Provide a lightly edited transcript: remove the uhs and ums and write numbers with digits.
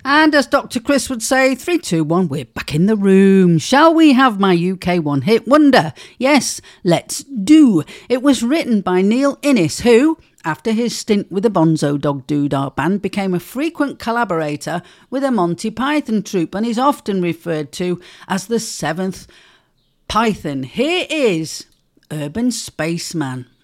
And as Dr. Chris would say, 3, 2, 1, we're back in the room. Shall we have my UK one-hit wonder? Yes, let's do. It was written by Neil Innes, who, after his stint with the Bonzo Dog Doodah Band, became a frequent collaborator with a Monty Python troupe and is often referred to as the seventh Python. Here is Urban Spaceman.